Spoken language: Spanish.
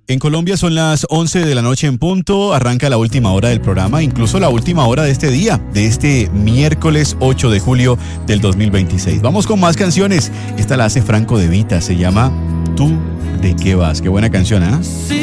En Colombia son las 11 de la noche en punto, arranca la última hora del programa, incluso la última hora de este día, de este miércoles 8 de julio del 2026. Vamos con más canciones, esta la hace Franco De Vita, se llama Tú de qué vas, qué buena canción, ¿eh?